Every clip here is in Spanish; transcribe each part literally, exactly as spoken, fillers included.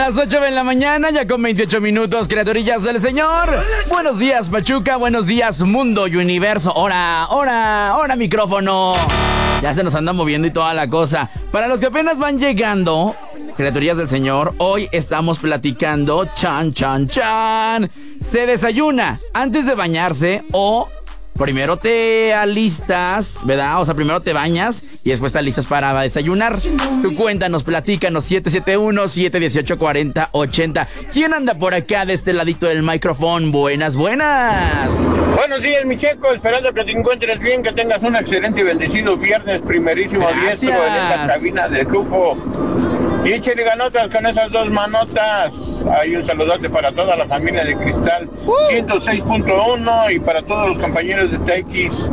Las ocho de la mañana, ya con veintiocho minutos, criaturillas del Señor. Buenos días, Pachuca, buenos días, mundo y universo. Hora, hora, hora, micrófono. Ya se nos anda moviendo y toda la cosa. Para los que apenas van llegando, criaturillas del Señor, hoy estamos platicando, chan, chan, chan. Se desayuna antes de bañarse o... primero te alistas, ¿verdad? O sea, primero te bañas y después te alistas para desayunar. Tú cuéntanos, platícanos, siete siete uno, siete uno ocho, cuatro cero ocho cero. ¿Quién anda por acá de este ladito del micrófono? Buenas, buenas. Buenos días, mi Checo. Esperando que te encuentres bien, que tengas un excelente y bendecido viernes primerísimo diestro en esta cabina de lujo. Y échale ganotas con esas dos manotas. Hay un saludote para toda la familia de Cristal uh. ciento seis punto uno y para todos los compañeros de T X.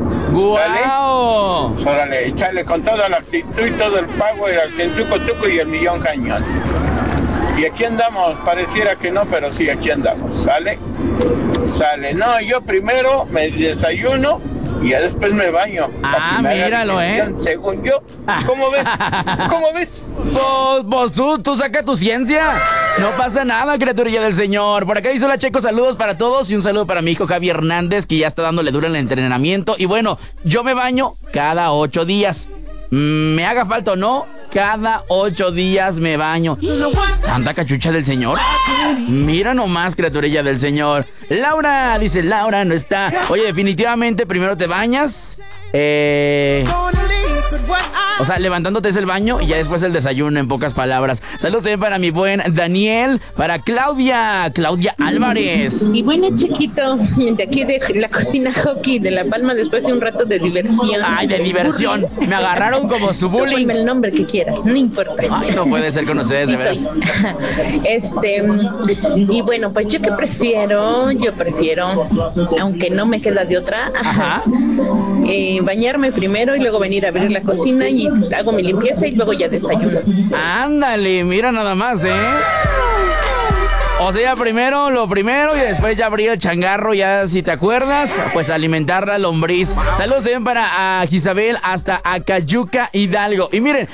¡Guau! Wow. Órale, échale con toda la actitud y todo el power, el tentuco tuco y el millón cañón. Y aquí andamos, pareciera que no, pero sí, aquí andamos, ¿sale? Sale, no, yo primero me desayuno y ya después me baño. Ah, míralo, ¿eh? Según yo. ¿Cómo ves? ¿Cómo ves? Pues, pues tú, tú saca tu ciencia. No pasa nada, criaturilla del Señor. Por acá dice la Checo, saludos para todos y un saludo para mi hijo Javi Hernández, que ya está dándole duro en el entrenamiento. Y bueno, yo me baño cada ocho días. Me haga falta o no, cada ocho días me baño. Santa cachucha del Señor. Mira nomás, criaturilla del Señor. Laura, dice Laura, no está. Oye, definitivamente primero te bañas. Eh... O sea, levantándote es el baño y ya después el desayuno, en pocas palabras. Saludos también para mi buen Daniel, para Claudia, Claudia Álvarez. Y bueno, chiquito, de aquí de la cocina hockey de La Palma, después de un rato de diversión. Ay, de diversión. Me agarraron como su bullying. Ponme el nombre que quieras, no importa. Ay, no puede ser con ustedes, sí, de veras. Este, y bueno, pues yo que prefiero, yo prefiero, aunque no me queda de otra, Ajá. eh, bañarme primero y luego venir a abrir la cocina y hago mi limpieza y luego ya desayuno. Ándale, mira nada más, ¿eh? O sea, primero lo primero y después ya abrir el changarro, ya si te acuerdas, pues alimentar la lombriz. Saludos también para a Isabel hasta Acayuca, Hidalgo. Y miren,